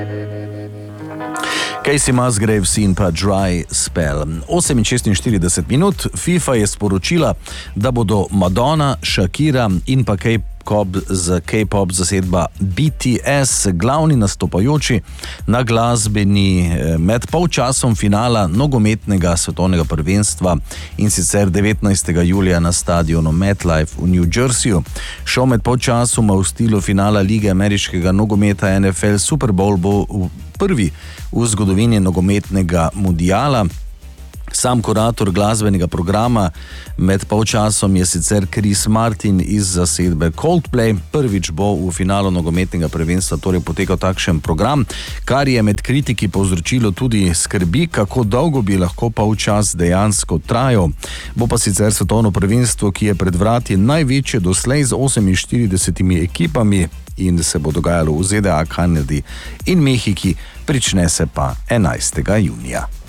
Casey Musgraves in pa Dry Spell. 8:46 minut. FIFA je sporočila, da bodo Madonna, Shakira in pa K-pop zasedba BTS glavni nastopajoči na glasbeni med polčasom finala nogometnega svetovnega prvenstva, in sicer 19. julija na stadionu MetLife v New Jerseyju. Šov med polčasoma v stilu finala lige ameriškega nogometa NFL Super Bowl bo prvi v zgodovini nogometnega mundiala. Sam kurator glasbenega programa med polčasom je sicer Chris Martin iz zasedbe Coldplay. Prvič bo v finalu nogometnega prvenstva torej potekal takšen program, kar je med kritiki povzročilo tudi skrbi, kako dolgo bi lahko polčas dejansko trajal. Bo pa sicer svetovno prvenstvo, ki je pred vrati največje doslej z 48 ekipami in se bo dogajalo v ZDA, Kanadi in Mehiki, prične se pa 11. junija.